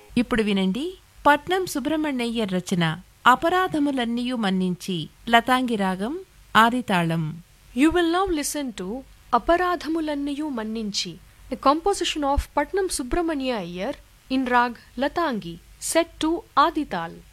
ఇప్పుడు వినండి పట్నం సుబ్రహ్మణ్యయ్యర్ రచన అపరాధములన్నీయు మన్నించి లతాంగి రాగం ఆదితాళం. You will now listen to Aparadhamulanniyu Manninchi, a composition of Patnam Subramanya Iyer in rag Latangi, set to Adital.